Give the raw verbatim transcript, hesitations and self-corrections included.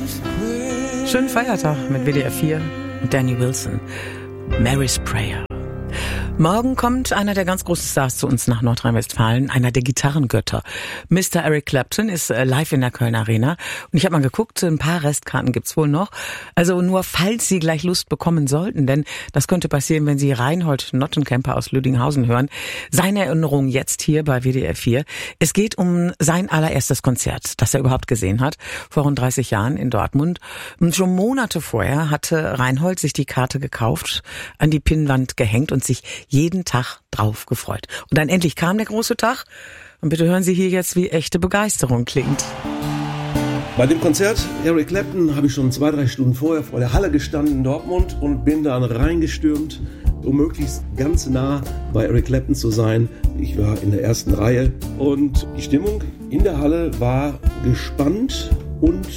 Schönen Feiertag mit W D R vier und Danny Wilson. Mary's Prayer. Morgen kommt einer der ganz großen Stars zu uns nach Nordrhein-Westfalen, einer der Gitarrengötter. Mister Eric Clapton ist live in der Kölner Arena. Und ich habe mal geguckt, ein paar Restkarten gibt's wohl noch. Also nur falls Sie gleich Lust bekommen sollten, denn das könnte passieren, wenn Sie Reinhold Nottenkemper aus Lüdinghausen hören. Seine Erinnerung jetzt hier bei W D R vier. Es geht um sein allererstes Konzert, das er überhaupt gesehen hat, vor rund dreißig Jahren in Dortmund. Und schon Monate vorher hatte Reinhold sich die Karte gekauft, an die Pinnwand gehängt und sich jeden Tag drauf gefreut. Und dann endlich kam der große Tag. Und bitte hören Sie hier jetzt, wie echte Begeisterung klingt. Bei dem Konzert Eric Clapton habe ich schon zwei, drei Stunden vorher vor der Halle gestanden in Dortmund und bin dann reingestürmt, um möglichst ganz nah bei Eric Clapton zu sein. Ich war in der ersten Reihe und die Stimmung in der Halle war gespannt und